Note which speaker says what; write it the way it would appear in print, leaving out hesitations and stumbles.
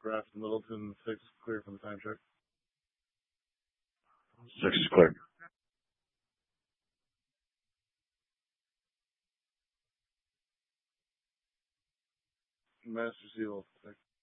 Speaker 1: Craft Middleton, 6 clear for the time check.
Speaker 2: 6 is clear.
Speaker 1: Master Seal, 6.